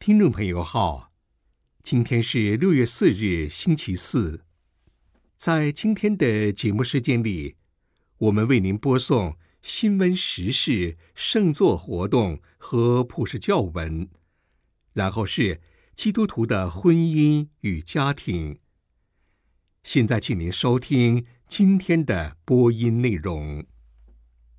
听众朋友好，今天是6月4日星期四。在今天的节目时间里，我们为您播送新闻时事、圣座活动和普世教文，然后是基督徒的婚姻与家庭。现在请您收听今天的播音内容。